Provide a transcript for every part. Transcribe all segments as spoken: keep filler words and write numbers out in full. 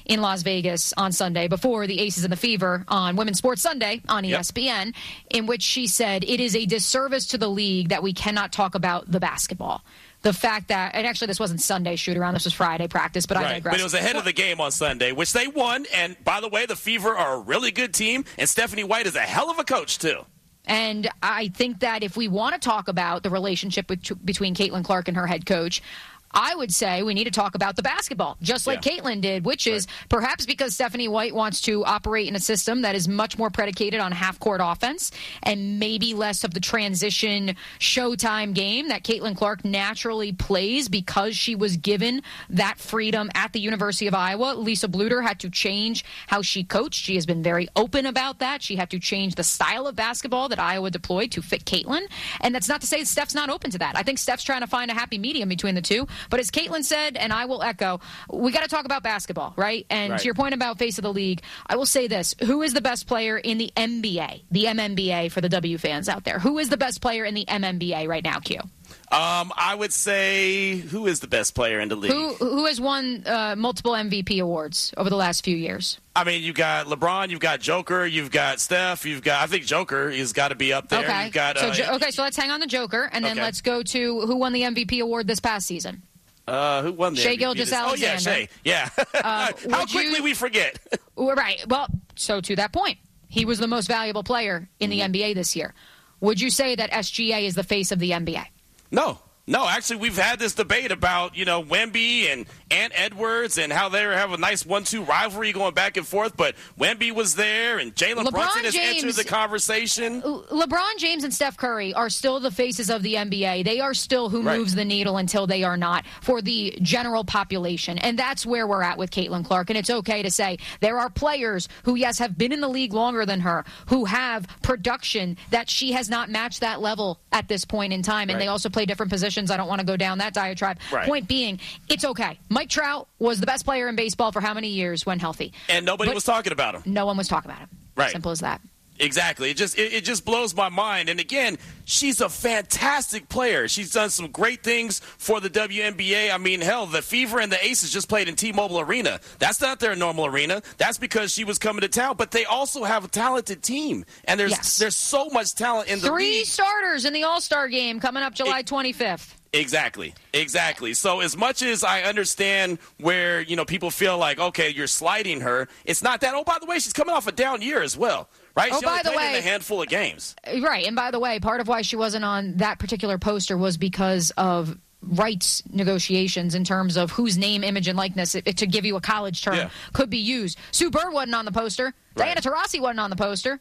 in Las Vegas on Sunday before the Aces and the Fever on Women's Sports Sunday on E S P N, yep. in which she said, it is a disservice to the league that we cannot talk about the basketball. The fact that, and actually this wasn't Sunday shoot-around, this was Friday practice, but right. I digress. But it was ahead of the game on Sunday, which they won. And, by the way, the Fever are a really good team, and Stephanie White is a hell of a coach, too. And I think that if we want to talk about the relationship with, between Caitlin Clark and her head coach, I would say we need to talk about the basketball, just like yeah. Caitlin did, which is right. perhaps because Stephanie White wants to operate in a system that is much more predicated on half-court offense and maybe less of the transition showtime game that Caitlin Clark naturally plays because she was given that freedom at the University of Iowa. Lisa Bluter had to change how she coached. She has been very open about that. She had to change the style of basketball that Iowa deployed to fit Caitlin. And that's not to say Steph's not open to that. I think Steph's trying to find a happy medium between the two. But as Caitlin said, and I will echo, we got to talk about basketball, right? And right. to your point about face of the league, I will say this. Who is the best player in the N B A, the M N B A for the W fans out there? Who is the best player in the M N B A right now, Q? Um, I would say who is the best player in the league? Who, who has won uh, multiple M V P awards over the last few years? I mean, you've got LeBron, you've got Joker, you've got Steph, you've got, I think Joker has got to be up there. Okay. You've got, so, uh, okay, so let's hang on the Joker, and then okay. let's go to who won the M V P award this past season. Uh, who won the Shai M V P? Gilgeous-Alexander. Oh, yeah, Shai. Yeah. Uh, How quickly you, we forget. Right. Well, so to that point, he was the most valuable player in the mm-hmm. N B A this year. Would you say that S G A is the face of the N B A? No. No, actually, we've had this debate about, you know, Wemby and Ant Edwards and how they have a nice one two rivalry going back and forth. But Wemby was there, and Jalen Brunson has James, entered the conversation. LeBron James and Steph Curry are still the faces of the N B A. They are still who right. moves the needle until they are not for the general population. And that's where we're at with Caitlin Clark. And it's okay to say there are players who, yes, have been in the league longer than her, who have production that she has not matched that level at this point in time. And right. they also play different positions. I don't want to go down that diatribe. Right. Point being, it's okay. Mike Trout was the best player in baseball for how many years when healthy? And nobody but was talking about him. No one was talking about him. Right. Simple as that. Exactly. It just it, it just blows my mind. And again, she's a fantastic player. She's done some great things for the W N B A. I mean, hell, the Fever and the Aces just played in T-Mobile Arena. That's not their normal arena. That's because she was coming to town. But they also have a talented team. And there's yes. there's so much talent in the Three league. starters in the All-Star game coming up July twenty-fifth. Exactly. Exactly. So as much as I understand where, you know, people feel like, okay, you're slighting her, it's not that. Oh, by the way, she's coming off a down year as well. Right? Oh, she by only the played way, in a handful of games. Right. And by the way, part of why she wasn't on that particular poster was because of rights negotiations in terms of whose name, image, and likeness, it, it, to give you a college term, yeah. could be used. Sue Bird wasn't on the poster. Right. Diana Taurasi wasn't on the poster.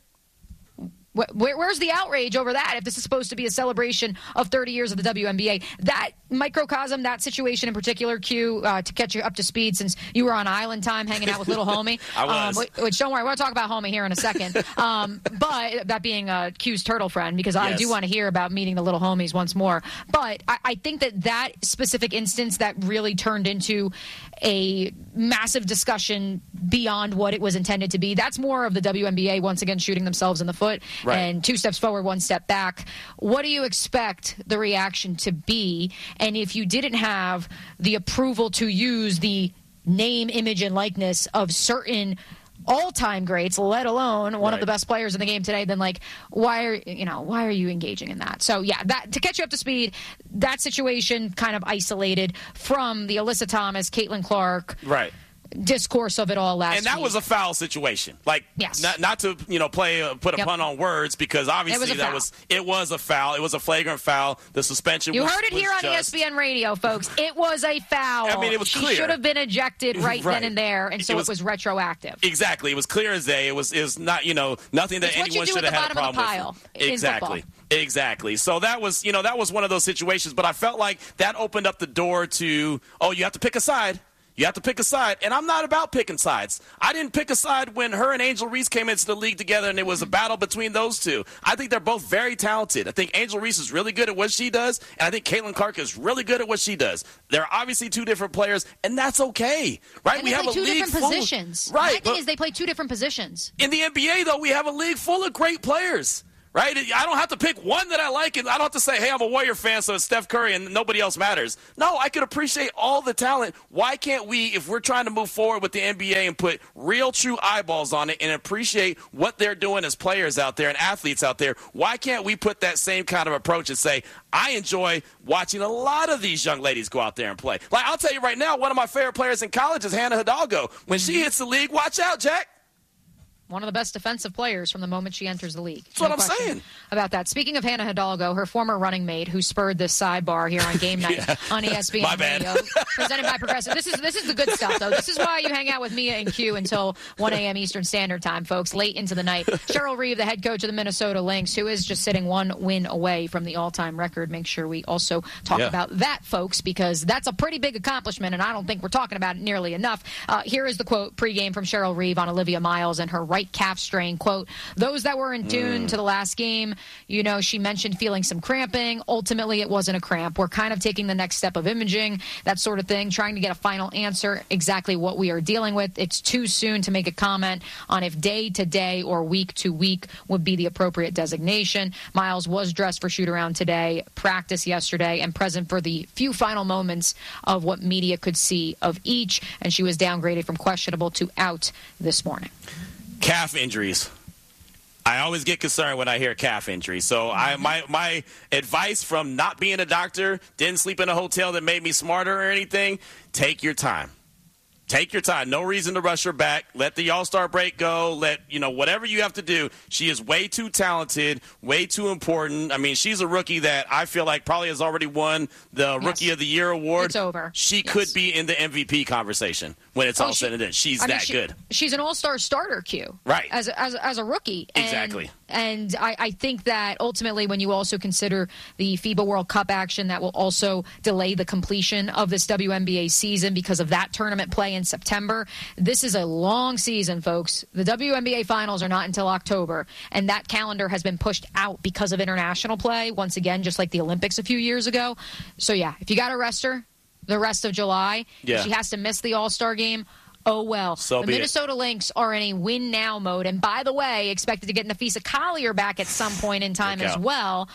Where, where's the outrage over that if this is supposed to be a celebration of thirty years of the W N B A? That microcosm, that situation in particular, Q, uh, to catch you up to speed since you were on island time hanging out with little homie. I was. Um, which, don't worry, we'll talk about homie here in a second. Um, but that being uh, Q's turtle friend, because yes. I do want to hear about meeting the little homies once more. But I, I think that that specific instance that really turned into a massive discussion beyond what it was intended to be, that's more of the W N B A once again shooting themselves in the foot. Right. And two steps forward, one step back. What do you expect the reaction to be? And if you didn't have the approval to use the name, image, and likeness of certain all-time greats, let alone one right. of the best players in the game today, then like, why are you know why are you engaging in that? So yeah, that to catch you up to speed, that situation kind of isolated from the Alyssa Thomas, Caitlin Clark, right. discourse of it all last and that week. was a foul situation. Like, yes. not, not to you know play uh, put a yep. pun on words, because obviously was that was it was a foul. It was a flagrant foul. The suspension. You was, heard it was here on just. E S P N Radio, folks. It was a foul. I mean, it was she clear. She should have been ejected right, right. then and there, and so it was, it was retroactive. Exactly. It was clear as day. It was it was not you know nothing that it's anyone should have had a problem with. Exactly. Exactly. So that was you know that was one of those situations. But I felt like that opened up the door to oh you have to pick a side. You have to pick a side, and I'm not about picking sides. I didn't pick a side when her and Angel Reese came into the league together, and it was a battle between those two. I think they're both very talented. I think Angel Reese is really good at what she does, and I think Caitlin Clark is really good at what she does. They're obviously two different players, and that's okay, right? And we they have play a two league different full positions. Of, right? My thing is they play two different positions. In the N B A, though, we have a league full of great players. right? I don't have to pick one that I like, and I don't have to say, hey, I'm a Warrior fan, so it's Steph Curry and nobody else matters. No, I could appreciate all the talent. Why can't we, if we're trying to move forward with the N B A and put real, true eyeballs on it and appreciate what they're doing as players out there and athletes out there, why can't we put that same kind of approach and say, I enjoy watching a lot of these young ladies go out there and play. Like, I'll tell you right now, one of my favorite players in college is Hannah Hidalgo. When she hits the league, watch out, Jack. One of the best defensive players from the moment she enters the league. That's no what I'm saying about that. Speaking of Hannah Hidalgo, her former running mate, who spurred this sidebar here on Game Night yeah. on E S P N My bad. Radio, presented by Progressive. This is this is the good stuff, though. This is why you hang out with Mia and Q until one a.m. Eastern Standard Time, folks, late into the night. Cheryl Reeve, the head coach of the Minnesota Lynx, who is just sitting one win away from the all-time record. Make sure we also talk yeah. about that, folks, because that's a pretty big accomplishment, and I don't think we're talking about it nearly enough. Uh, here is the quote pregame from Cheryl Reeve on Olivia Miles and her right calf strain. Quote, those that were in tune mm. to the last game, you know, she mentioned feeling some cramping. Ultimately, it wasn't a cramp. We're kind of taking the next step of imaging, that sort of thing, trying to get a final answer, exactly what we are dealing with. It's too soon to make a comment on if day to day or week to week would be the appropriate designation. Miles was dressed for shoot-around today, practice yesterday, and present for the few final moments of what media could see of each, and she was downgraded from questionable to out this morning. Calf injuries. I always get concerned when I hear calf injury. So I, my my advice from not being a doctor, didn't sleep in a hotel that made me smarter or anything, take your time. Take your time. No reason to rush her back. Let the All-Star break go. Let, you know, whatever you have to do. She is way too talented, way too important. I mean, she's a rookie that I feel like probably has already won the yes. Rookie of the Year award. It's over. She yes. could be in the M V P conversation when it's oh, all she, said and done. She's I mean, that she, good. She's an All-Star starter, Q. Right. As a, as a, as a rookie. And, exactly. And I, I think that ultimately when you also consider the FIBA World Cup action, that will also delay the completion of this W N B A season because of that tournament play in September. This is a long season, folks. The W N B A finals are not until October, and that calendar has been pushed out because of international play, once again, just like the Olympics a few years ago. So, yeah, if you got to rest her the rest of July, yeah. if she has to miss the All-Star game, oh, well. So the Minnesota it. Lynx are in a win-now mode, and by the way, expected to get Nafisa Collier back at some point in time as well.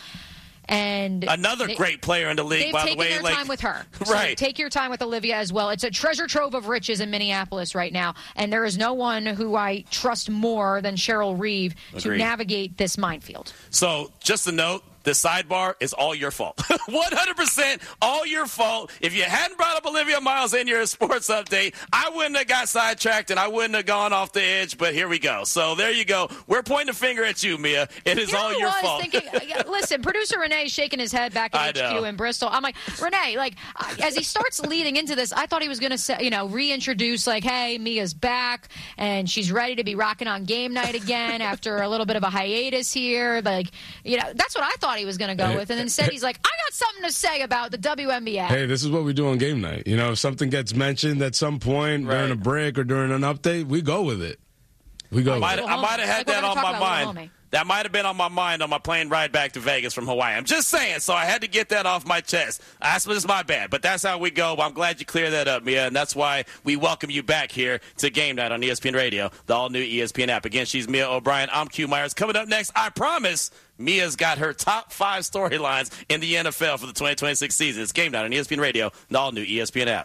And another they, great player in the league, by the way. They've taken their like, time with her. So right. Take your time with Olivia as well. It's a treasure trove of riches in Minneapolis right now, and there is no one who I trust more than Cheryl Reeve Agreed. to navigate this minefield. So just a note. The sidebar is all your fault. one hundred percent all your fault. If you hadn't brought up Olivia Miles in your sports update, I wouldn't have got sidetracked and I wouldn't have gone off the edge, but here we go. So there you go. We're pointing a finger at you, Mia. It is you know all your was fault. Thinking, listen, producer Renee is shaking his head back at H Q in Bristol. I'm like, Renee, like, as he starts leading into this, I thought he was going to, you know, reintroduce, like, hey, Mia's back and she's ready to be rocking on game night again after a little bit of a hiatus here. Like, you know, that's what I thought he was going to go with. And instead he's like, I got something to say about the W N B A. Hey, this is what we do on game night. You know, if something gets mentioned at some point right. during a break or during an update, we go with it. We go I with might, it. I might have had like that on my mind. That might have been on my mind on my plane ride back to Vegas from Hawaii. I'm just saying, so I had to get that off my chest. That's it's my bad, but that's how we go. I'm glad you cleared that up, Mia, and that's why we welcome you back here to Game Night on E S P N Radio, the all-new E S P N app. Again, she's Mia O'Brien. I'm Q Myers. Coming up next, I promise, Mia's got her top five storylines in the N F L for the twenty twenty-six season. It's Game Night on E S P N Radio, the all-new E S P N app.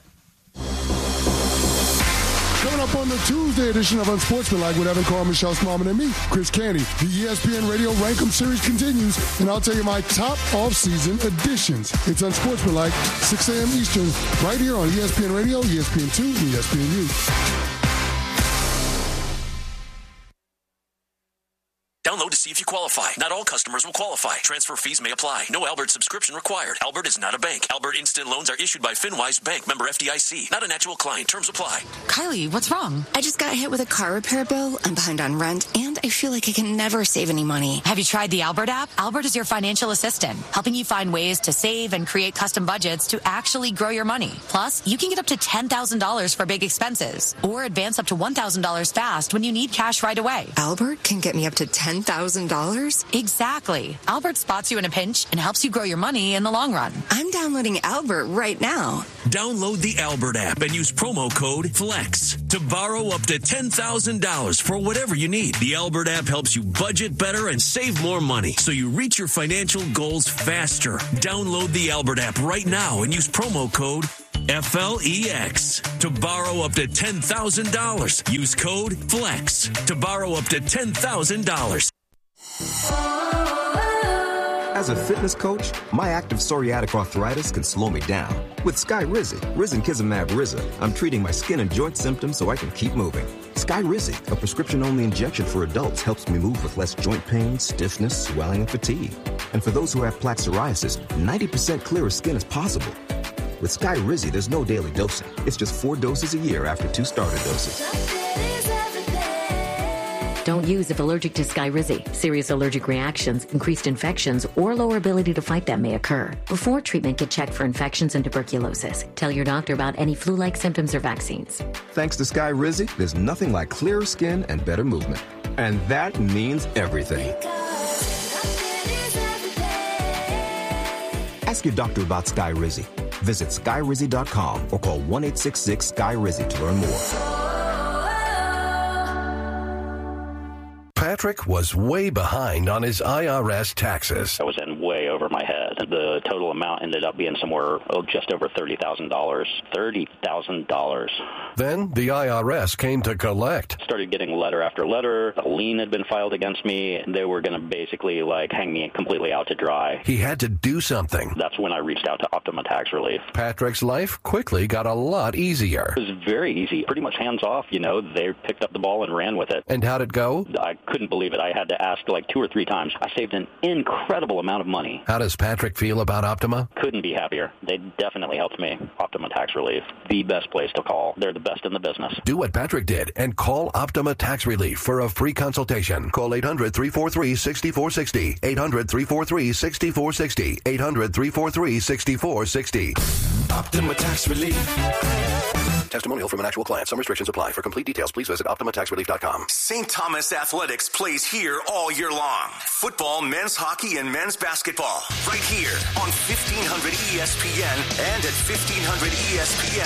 Coming up on the Tuesday edition of Unsportsmanlike with Evan Carr, Michelle Smallman, and me, Chris Canty. The E S P N Radio Rankum Series continues, and I'll tell you my top off-season additions. It's Unsportsmanlike, six a.m. Eastern, right here on E S P N Radio, E S P N two, and E S P N U. Download to see if you qualify. Not all customers will qualify. Transfer fees may apply. No Albert subscription required. Albert is not a bank. Albert Instant Loans are issued by FinWise Bank, member F D I C. Not an actual client. Terms apply. Kylie, what's wrong? I just got hit with a car repair bill. I'm behind on rent, and I feel like I can never save any money. Have you tried the Albert app? Albert is your financial assistant, helping you find ways to save and create custom budgets to actually grow your money. Plus, you can get up to ten thousand dollars for big expenses, or advance up to one thousand dollars fast when you need cash right away. Albert can get me up to ten ten thousand dollars? Exactly. Albert spots you in a pinch and helps you grow your money in the long run. I'm downloading Albert right now. Download the Albert app and use promo code FLEX to borrow up to ten thousand dollars for whatever you need. The Albert app helps you budget better and save more money so you reach your financial goals faster. Download the Albert app right now and use promo code F L E X to borrow up to ten thousand dollars. Use code FLEX to borrow up to ten thousand dollars. As a fitness coach, my active psoriatic arthritis can slow me down. With Skyrizi, Risankizumab Riza, I'm treating my skin and joint symptoms so I can keep moving. Skyrizi, a prescription-only injection for adults, helps me move with less joint pain, stiffness, swelling, and fatigue. And for those who have plaque psoriasis, ninety percent clearer skin is possible. With Skyrizi, there's no daily dosing. It's just four doses a year after two starter doses. Don't use if allergic to Skyrizi. Serious allergic reactions, increased infections, or lower ability to fight them may occur. Before treatment, get checked for infections and tuberculosis. Tell your doctor about any flu-like symptoms or vaccines. Thanks to Skyrizi, there's nothing like clearer skin and better movement. And that means everything. Ask your doctor about Skyrizi. Visit Skyrizi dot com or call one eight six six Sky Rizi to learn more. Patrick was way behind on his I R S taxes. I was in way over my head. The total amount ended up being somewhere oh, just over thirty thousand dollars. thirty thousand dollars. Then the I R S came to collect. Started getting letter after letter. A lien had been filed against me. They were going to basically like hang me completely out to dry. He had to do something. That's when I reached out to Optima Tax Relief. Patrick's life quickly got a lot easier. It was very easy. Pretty much hands off, you know. They picked up the ball and ran with it. And how'd it go? I couldn't believe it. I had to ask like two or three times. I saved an incredible amount of money. How does Patrick feel about Optima? Couldn't be happier. They definitely helped me. Optima Tax Relief, the best place to call. They're the best in the business. Do what Patrick did and call Optima Tax Relief for a free consultation. Call eight hundred, three four three, six four six zero. eight hundred, three four three, six four six zero. eight hundred, three four three, six four six zero. Optima Tax Relief. Testimonial from an actual client. Some restrictions apply. For complete details, please visit Optima Tax Relief dot com. Saint Thomas Athletics plays here all year long. Football, men's hockey, and men's basketball. Right here on fifteen hundred E S P N and at fifteen hundred E S P